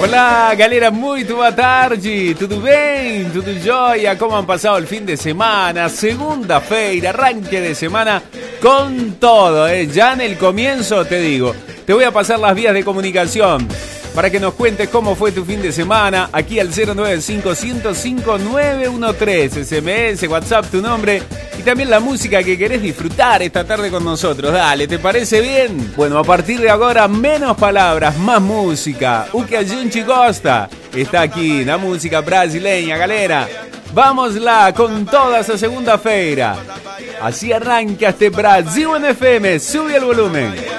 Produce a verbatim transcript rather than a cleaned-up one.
Olá, galera, muito boa tarde. Tudo bem? Tudo jóia? Como han pasado el fin de semana? Segunda-feira, arranque de semana con todo, ¿eh? Ya en el comienzo te digo, te voy a pasar las vías de comunicación para que nos cuentes cómo fue tu fin de semana. Aquí al cero nueve cinco, cero cinco, nueve uno tres, S M S, WhatsApp, tu nombre y también la música que querés disfrutar esta tarde con nosotros. Dale, ¿te parece bien? Bueno, a partir de ahora, menos palabras, más música. O que a gente gosta está aquí, la música brasileña, galera. Vamos lá con toda esa segunda-feira. Así arranca este Brasil en F M. Sube el volumen.